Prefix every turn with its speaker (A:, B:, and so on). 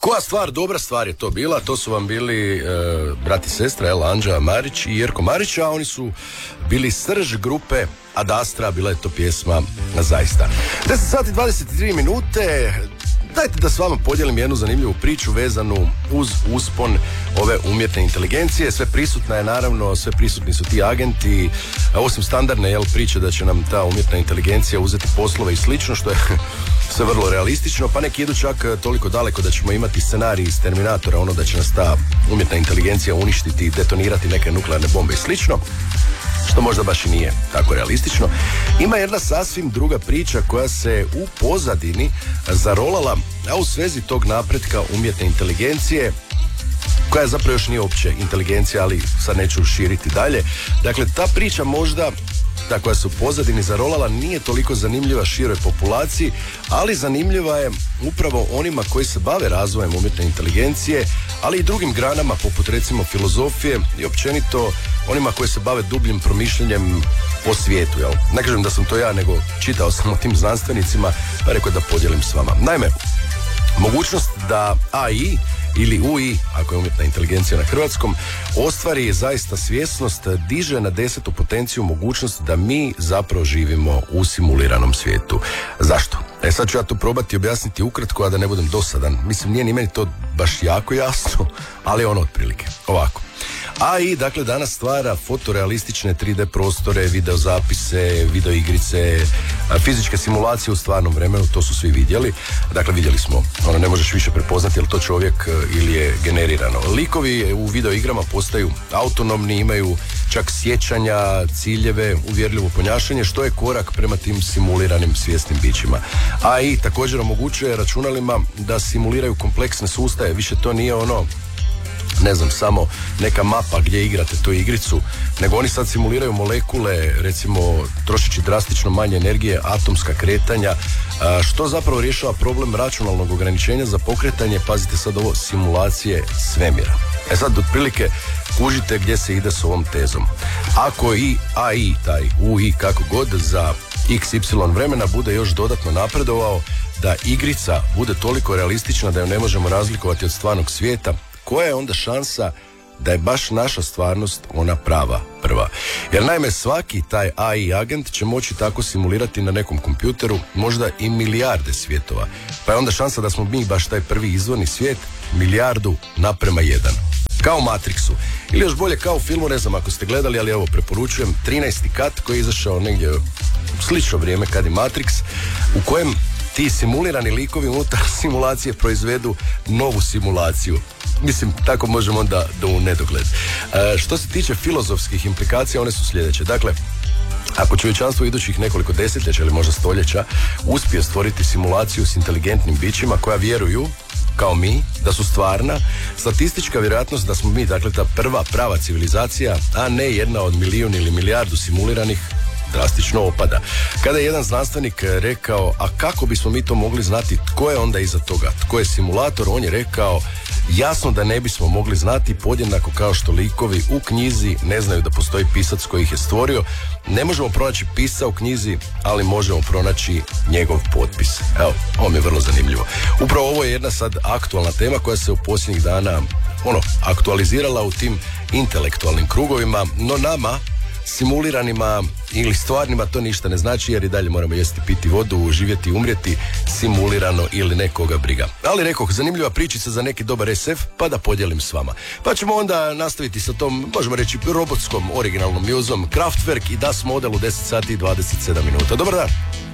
A: Koja stvar, dobra stvar je to bila, to su vam bili brat i sestra, Anđa Marić i Jerko Marić, a oni su bili srž grupe Ad Astra, bila je to pjesma Zaista. 10 sati 23 minute, dajte da s vama podijelim jednu zanimljivu priču vezanu uz uspon ove umjetne inteligencije. Sve prisutna je naravno, sve prisutni su ti agenti, osim standardne priče da će nam ta umjetna inteligencija uzeti poslove i slično, što je sve vrlo realistično, pa neki idu čak toliko daleko da ćemo imati scenarij iz Terminatora, ono da će nas ta umjetna inteligencija uništiti i detonirati neke nuklearne bombe i slično, što možda baš i nije tako realistično. Ima jedna sasvim druga priča koja se u pozadini zarolala, a u svezi tog napretka umjetne inteligencije, koja zapravo još nije uopće inteligencija, ali sad neću širiti dalje. Dakle, ta priča možda, ta koja se u pozadini zarolala, nije toliko zanimljiva široj populaciji, ali zanimljiva je upravo onima koji se bave razvojem umjetne inteligencije, ali i drugim granama poput recimo filozofije i općenito onima koji se bave dubljim promišljanjem o svijetu. Ne kažem da sam to ja, nego čitao sam o tim znanstvenicima, pa rekao da podijelim s vama. Naime, mogućnost da AI ili UI, ako je umjetna inteligencija na hrvatskom, ostvari zaista svjesnost, diže na 10. potenciju mogućnost da mi zapravo živimo u simuliranom svijetu. Zašto? Sad ću ja to probati objasniti ukratko, a da ne budem dosadan. Mislim, nije ni meni to baš jako jasno, ali ono otprilike. Ovako. AI, dakle, danas stvara fotorealistične 3D prostore, videozapise, videoigrice, fizičke simulacije u stvarnom vremenu, to su svi vidjeli. Dakle, vidjeli smo, ne možeš više prepoznati je li to čovjek ili je generirano. Likovi u videoigrama postaju autonomni, imaju čak sjećanja, ciljeve, uvjerljivo ponašanje, što je korak prema tim simuliranim svjesnim bićima. AI također omogućuje računalima da simuliraju kompleksne sustave, više to nije samo neka mapa gdje igrate tu igricu, nego oni sad simuliraju molekule, recimo trošeći drastično manje energije, atomska kretanja, što zapravo rješava problem računalnog ograničenja za pokretanje, pazite sad ovo, simulacije svemira. Sad otprilike kužite gdje se ide s ovom tezom. Ako i AI, taj UI kako god, za XY vremena bude još dodatno napredovao, da igrica bude toliko realistična da ju ne možemo razlikovati od stvarnog svijeta, koja je onda šansa da je baš naša stvarnost ona prva? Jer naime, svaki taj AI agent će moći tako simulirati na nekom kompjuteru možda i milijarde svjetova. Pa je onda šansa da smo mi baš taj prvi izvorni svijet 1:1. Kao u Matrixu. Ili još bolje kao u filmu, ne znam ako ste gledali, ali evo preporučujem 13. kat koji je izašao negdje u slično vrijeme kad i Matrix, u kojem ti simulirani likovi unutar simulacije proizvedu novu simulaciju. Mislim, tako možemo onda do u nedogled. Što se tiče filozofskih implikacija, one su sljedeće. Dakle, ako čovječanstvo idućih nekoliko desetljeća ili možda stoljeća uspije stvoriti simulaciju s inteligentnim bićima koja vjeruju, kao mi, da su stvarna, statistička vjerojatnost da smo mi, dakle, ta prva prava civilizacija, a ne jedna od milijun ili milijardu simuliranih, drastično opada. Kada je jedan znanstvenik rekao, a kako bismo mi to mogli znati, tko je onda iza toga, tko je simulator, on je rekao, jasno da ne bismo mogli znati, podjednako kao što likovi u knjizi ne znaju da postoji pisac koji ih je stvorio. Ne možemo pronaći pisca u knjizi, ali možemo pronaći njegov potpis. Evo, ovo mi je vrlo zanimljivo. Upravo ovo je jedna sad aktualna tema koja se u posljednjih dana aktualizirala u tim intelektualnim krugovima, no nama simuliranima ili stvarnima to ništa ne znači, jer i dalje moramo jesti, piti vodu, živjeti i umrijeti, simulirano ili nekoga briga. Ali rekoh, zanimljiva pričica za neki dobar SF, pa da podijelim s vama. Pa ćemo onda nastaviti sa tom, možemo reći, robotskom originalnom muzom Kraftwerk i Das Model u 10 sati i 27 minuta. Dobar dan!